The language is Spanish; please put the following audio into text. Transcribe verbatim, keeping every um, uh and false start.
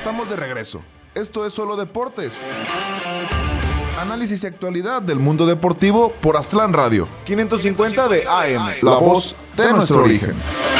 Estamos de regreso. Esto es Solo Deportes. Análisis y actualidad del mundo deportivo por Aztlán Radio. quinientos cincuenta de A M. La voz de nuestro origen.